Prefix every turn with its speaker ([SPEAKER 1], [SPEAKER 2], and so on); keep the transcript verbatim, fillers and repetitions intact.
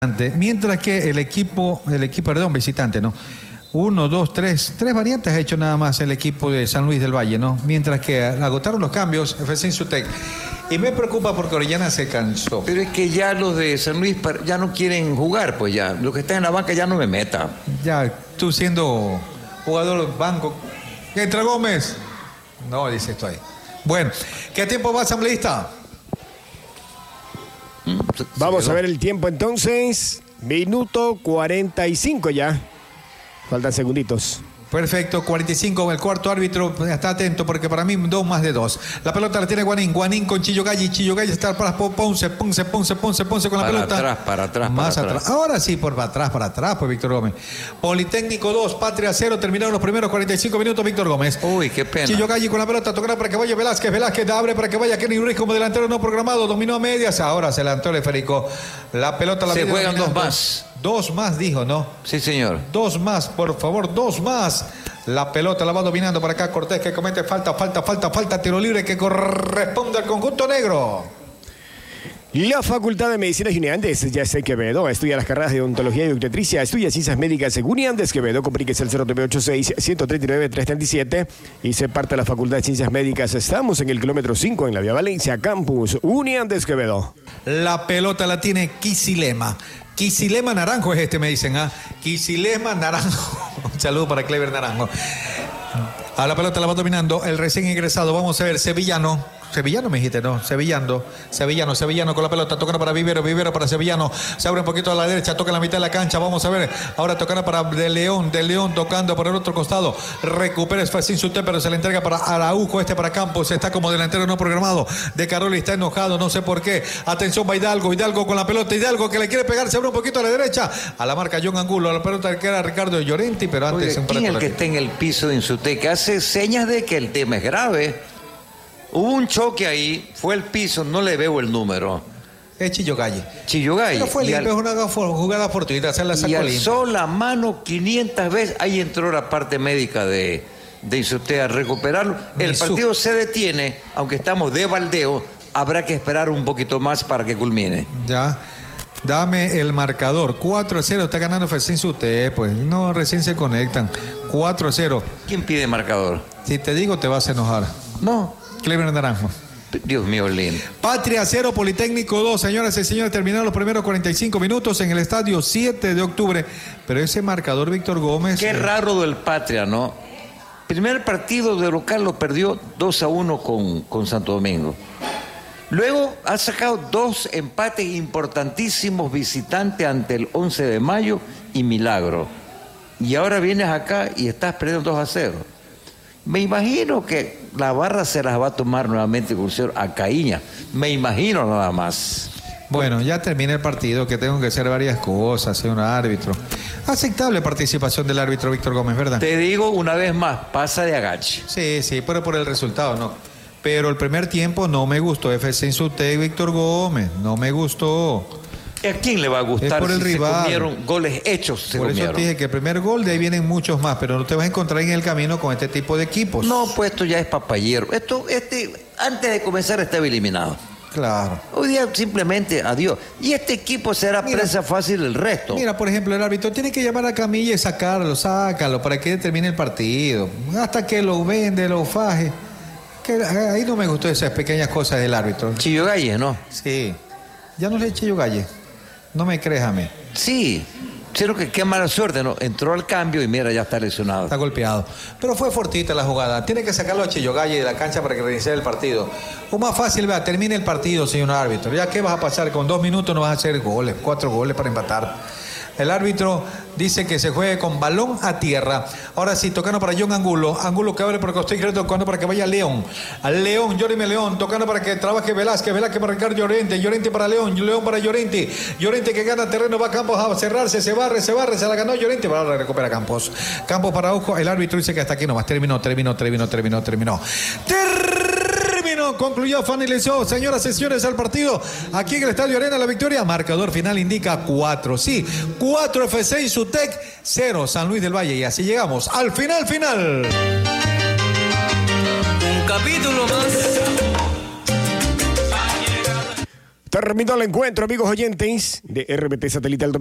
[SPEAKER 1] Mientras que el equipo, el equipo, perdón, visitante, ¿no? Uno, dos, tres, tres variantes ha hecho nada más el equipo de San Luis del Valle, ¿no? Mientras que agotaron los cambios, F C Insutec. Y me preocupa porque Orellana se cansó.
[SPEAKER 2] Pero es que ya los de San Luis ya no quieren jugar, pues ya. Los que están en la banca ya no me meta.
[SPEAKER 1] Ya, tú siendo jugador banco. ¿Entra Gómez? No, dice esto ahí. Bueno, ¿qué tiempo va, asambleísta?
[SPEAKER 3] Vamos a ver el tiempo entonces. Minuto cuarenta y cinco ya. Faltan segunditos.
[SPEAKER 1] Perfecto, cuarenta y cinco, el cuarto árbitro está atento porque para mí dos más de dos. La pelota la tiene Guanín, Guanín con Chillo Galli, Chillo Galli está para Ponce, Ponce, Ponce, Ponce, Ponce con la
[SPEAKER 2] para
[SPEAKER 1] pelota.
[SPEAKER 2] Para atrás, para atrás,
[SPEAKER 1] Más
[SPEAKER 2] para
[SPEAKER 1] atrás.
[SPEAKER 2] atrás.
[SPEAKER 1] Ahora sí, por atrás, para atrás, pues Víctor Gómez. Politécnico dos, Patria cero, terminaron los primeros cuarenta y cinco minutos, Víctor Gómez.
[SPEAKER 2] Uy, qué pena.
[SPEAKER 1] Chillo Galli con la pelota, tocará para que vaya Velázquez, Velázquez abre para que vaya Kenny Ruiz como delantero no programado, dominó a medias, ahora se levantó el Férico. La pelota la
[SPEAKER 2] Se
[SPEAKER 1] viene
[SPEAKER 2] juegan
[SPEAKER 1] dominando.
[SPEAKER 2] dos más.
[SPEAKER 1] Dos más, dijo, ¿no?
[SPEAKER 2] Sí, señor.
[SPEAKER 1] Dos más, por favor, dos más. La pelota la va dominando para acá Cortés, que comete falta, falta, falta, falta, tiro libre que corresponde al conjunto negro.
[SPEAKER 3] La Facultad de Medicina Uniandes, ya sé Quevedo, estudia las carreras de odontología y obstetricia, estudia ciencias médicas en Uniandes Quevedo, comuníquese el cero nueve ocho seis, uno tres nueve, tres tres siete y se parte de la Facultad de Ciencias Médicas. Estamos en el kilómetro cinco en la Vía Valencia, Campus Uniandes Quevedo.
[SPEAKER 1] La pelota la tiene Quisilema. Quisilema Naranjo es este, me dicen, ¿ah? Quisilema Naranjo. Un saludo para Clever Naranjo. A la pelota la va dominando el recién ingresado. Vamos a ver, Sevillano. Sevillano me dijiste, ¿no? Sevillano, Sevillano, Sevillano con la pelota, tocando para Vivero, Vivero para Sevillano, se abre un poquito a la derecha, toca en la mitad de la cancha, vamos a ver, ahora tocando para De León, De León tocando por el otro costado, recupera Esfacín Sute, pero se le entrega para Araujo, este para Campos, está como delantero no programado, De Caroli está enojado, no sé por qué, atención va Hidalgo, Hidalgo con la pelota, Hidalgo que le quiere pegar, se abre un poquito a la derecha, a la marca John Angulo, a la pelota que era Ricardo Llorenti, pero antes...
[SPEAKER 2] Oye,
[SPEAKER 1] un
[SPEAKER 2] ¿quién es el que
[SPEAKER 1] aquí.
[SPEAKER 2] está en el piso de Insutec? Hace señas de que el tema es grave. Hubo un choque ahí, fue el piso, no le veo el número.
[SPEAKER 1] Es Chillo Galle.
[SPEAKER 2] Chillo Galle.
[SPEAKER 1] Pero fue limpio, es una jugada fortuita, se la sacó
[SPEAKER 2] Y
[SPEAKER 1] limpio.
[SPEAKER 2] alzó la mano quinientas veces, ahí entró la parte médica de, de Insutec a recuperarlo. El
[SPEAKER 1] Ni
[SPEAKER 2] partido
[SPEAKER 1] su...
[SPEAKER 2] se detiene, aunque estamos de baldeo, habrá que esperar un poquito más para que culmine.
[SPEAKER 1] Ya. Dame el marcador. cuatro a cero está ganando F C Insutec, pues. No, recién se conectan. cuatro a cero.
[SPEAKER 2] ¿Quién pide marcador?
[SPEAKER 1] Si te digo, te vas a enojar.
[SPEAKER 2] No.
[SPEAKER 1] Clever Naranjo.
[SPEAKER 2] Dios mío, lindo.
[SPEAKER 1] Patria cero, Politécnico dos. Señoras y señores, terminaron los primeros cuarenta y cinco minutos en el estadio siete de octubre. Pero ese marcador, Víctor Gómez...
[SPEAKER 2] Qué
[SPEAKER 1] eh...
[SPEAKER 2] raro del Patria, ¿no? Primer partido de local lo perdió dos a uno con, con Santo Domingo. Luego ha sacado dos empates importantísimos visitantes ante el once de mayo y Milagro. Y ahora vienes acá y estás perdiendo dos a cero. Me imagino que la barra se las va a tomar nuevamente con cero a Caíña. Me imagino nada más.
[SPEAKER 1] Bueno, ya termina el partido, que tengo que hacer varias cosas, señor árbitro. Aceptable participación del árbitro Víctor Gómez, ¿verdad?
[SPEAKER 2] Te digo una vez más, pasa de agache.
[SPEAKER 1] Sí, sí, pero por el resultado, no. Pero el primer tiempo no me gustó F C Insutec, Víctor Gómez, no me gustó.
[SPEAKER 2] ¿A quién le va a gustar
[SPEAKER 1] por el
[SPEAKER 2] si
[SPEAKER 1] rival.
[SPEAKER 2] Se comieron goles hechos? Se
[SPEAKER 1] por
[SPEAKER 2] comieron.
[SPEAKER 1] eso te dije que el primer gol, de ahí vienen muchos más, pero no te vas a encontrar en el camino con este tipo de equipos.
[SPEAKER 2] No, pues esto ya es papayero. Esto, este, antes de comenzar estaba eliminado.
[SPEAKER 1] Claro.
[SPEAKER 2] Hoy día simplemente adiós. Y este equipo será mira, presa fácil el resto.
[SPEAKER 1] Mira, por ejemplo, el árbitro tiene que llamar a Camilla y sacarlo, sácalo, para que termine el partido. Hasta que lo vende, lo faje. Que ahí no me gustó esas pequeñas cosas del árbitro.
[SPEAKER 2] Chillo Galle, ¿no?
[SPEAKER 1] Sí. Ya no le eché Chillo Galle. No me crees a mí.
[SPEAKER 2] Sí. Sino que qué mala suerte, ¿no? Entró al cambio y mira, ya está lesionado.
[SPEAKER 1] Está golpeado. Pero fue fortita la jugada. Tiene que sacarlo a Chillo Galle de la cancha para que reinicie el partido. O más fácil, vea, termine el partido, señor árbitro. Ya que vas a pasar con dos minutos, no vas a hacer goles, cuatro goles para empatar. El árbitro dice que se juegue con balón a tierra. Ahora sí, tocando para John Angulo. Angulo que abre por Costa Rica, tocando para que vaya León. Al León, Yorime León, tocando para que trabaje Velázquez. Velázquez para Ricardo Llorente. Llorente para León. León para Llorente. Llorente que gana terreno, va a Campos a cerrarse. Se barre, se barre, se la ganó Llorente. Ahora recupera Campos. Campos para Ojo. El árbitro dice que hasta aquí nomás. Terminó, terminó, terminó, terminó, terminó. Terminó. Concluyó, finalizó, señoras y señores, el partido aquí en el Estadio Arena La Victoria. Marcador final indica cuatro, sí, cuatro F C Insutec, cero San Luis del Valle. Y así llegamos al final, final.
[SPEAKER 4] Un capítulo más.
[SPEAKER 3] Terminó el encuentro, amigos oyentes de R B T Satelital.